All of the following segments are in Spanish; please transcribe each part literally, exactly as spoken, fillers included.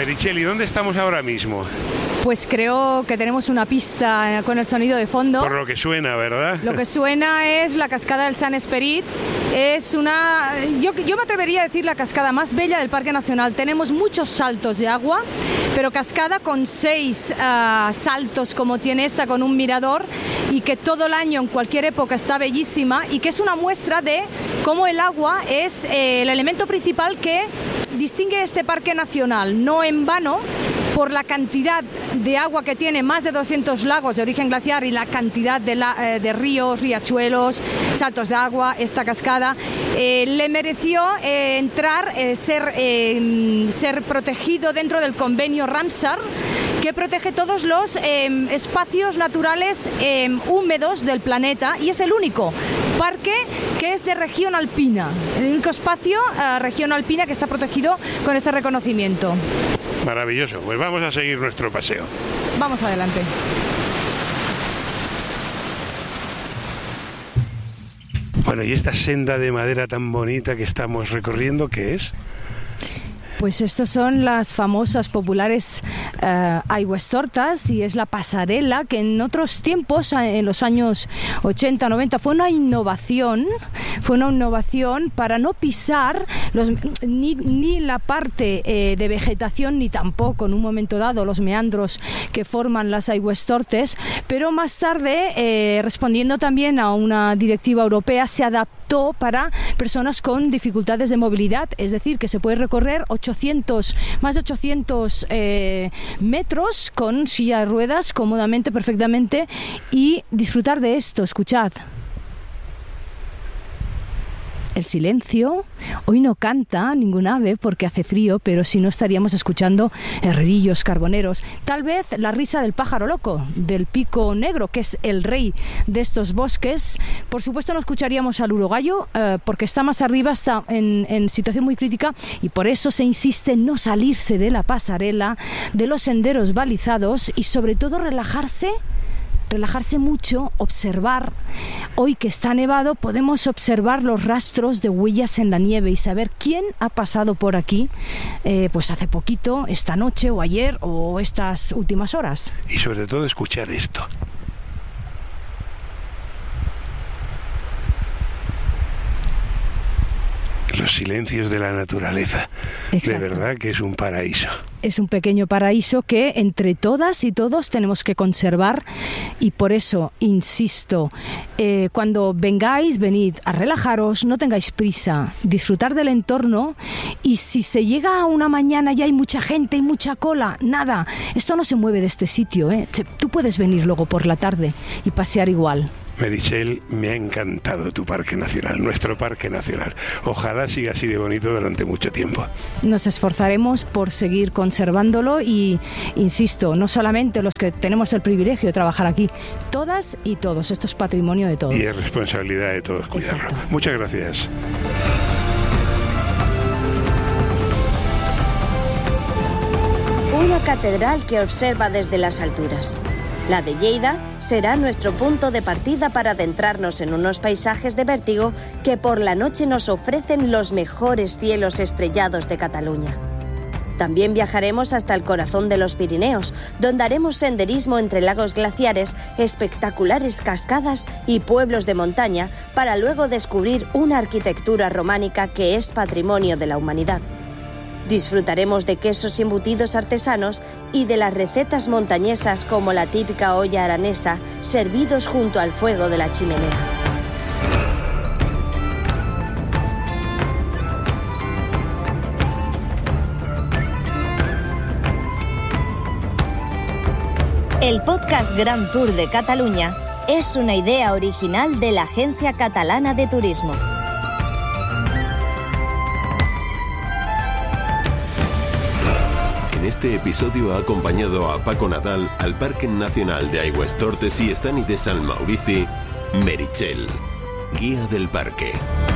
Meritxell, ¿y dónde estamos ahora mismo? Pues creo que tenemos una pista con el sonido de fondo. Por lo que suena, ¿verdad? Lo que suena es la cascada del Sant Esperit. Es una, yo, yo me atrevería a decir la cascada más bella del Parque Nacional. Tenemos muchos saltos de agua, pero cascada con seis uh, saltos como tiene esta, con un mirador, y que todo el año en cualquier época está bellísima, y que es una muestra de cómo el agua es eh, el elemento principal que distingue este Parque Nacional. No en vano, por la cantidad de agua que tiene, más de doscientos lagos de origen glaciar, y la cantidad de, la, eh, de ríos, riachuelos, saltos de agua, esta cascada, eh, le mereció eh, entrar, eh, ser, eh, ser protegido dentro del convenio Ramsar, que protege todos los eh, espacios naturales eh, húmedos del planeta, y es el único parque que es de región alpina, el único espacio eh, región alpina que está protegido con este reconocimiento. Maravilloso, pues vamos a seguir nuestro paseo. Vamos adelante. Bueno, ¿y esta senda de madera tan bonita que estamos recorriendo, qué es? Pues estos son las famosas populares uh, aigüestortes, y es la pasarela que en otros tiempos, en los años ochenta, noventa, fue una innovación, fue una innovación para no pisar los, ni, ni la parte eh, de vegetación, ni tampoco en un momento dado los meandros que forman las aigüestortes, pero más tarde, eh, respondiendo también a una directiva europea, se adaptó para personas con dificultades de movilidad, es decir, que se puede recorrer ochocientos, más de ochocientos eh, metros con silla de ruedas cómodamente, perfectamente, y disfrutar de esto. Escuchad. El silencio. Hoy no canta ningún ave porque hace frío, pero si no estaríamos escuchando herrerillos, carboneros. Tal vez la risa del pájaro loco, del pico negro, que es el rey de estos bosques. Por supuesto no escucharíamos al urogallo eh, porque está más arriba, está en, en situación muy crítica, y por eso se insiste en no salirse de la pasarela, de los senderos balizados, y sobre todo relajarse. Relajarse mucho, observar. Hoy que está nevado podemos observar los rastros de huellas en la nieve y saber quién ha pasado por aquí eh, pues hace poquito, esta noche o ayer o estas últimas horas. Y sobre todo escuchar esto. Los silencios de la naturaleza. Exacto. De verdad que es un paraíso. Es un pequeño paraíso que entre todas y todos tenemos que conservar, y por eso insisto, eh, cuando vengáis, venid a relajaros, no tengáis prisa, disfrutar del entorno, y si se llega a una mañana y hay mucha gente y mucha cola, nada, esto no se mueve de este sitio, ¿eh? Tú puedes venir luego por la tarde y pasear igual. Meritxell, me ha encantado tu Parque Nacional, nuestro Parque Nacional. Ojalá siga así de bonito durante mucho tiempo. Nos esforzaremos por seguir conservándolo y, insisto, no solamente los que tenemos el privilegio de trabajar aquí, todas y todos. Esto es patrimonio de todos. Y es responsabilidad de todos cuidarlo. Exacto. Muchas gracias. Una catedral que observa desde las alturas. La de Lleida será nuestro punto de partida para adentrarnos en unos paisajes de vértigo que por la noche nos ofrecen los mejores cielos estrellados de Cataluña. También viajaremos hasta el corazón de los Pirineos, donde haremos senderismo entre lagos glaciares, espectaculares cascadas y pueblos de montaña, para luego descubrir una arquitectura románica que es patrimonio de la humanidad. Disfrutaremos de quesos y embutidos artesanos y de las recetas montañesas como la típica olla aranesa, servidos junto al fuego de la chimenea. El podcast Gran Tour de Cataluña es una idea original de la Agencia Catalana de Turismo. En este episodio ha acompañado a Paco Nadal al Parque Nacional de Aigüestortes y Estany de Sant Maurici, Meritxell, guía del parque.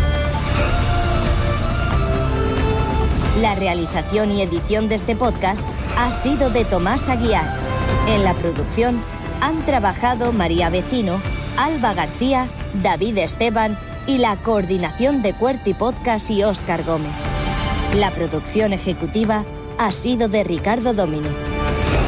La realización y edición de este podcast ha sido de Tomás Aguiar. En la producción han trabajado María Vecino, Alba García, David Esteban y la coordinación de Cuerty Podcast y Óscar Gómez. La producción ejecutiva ha sido de Ricardo Domine.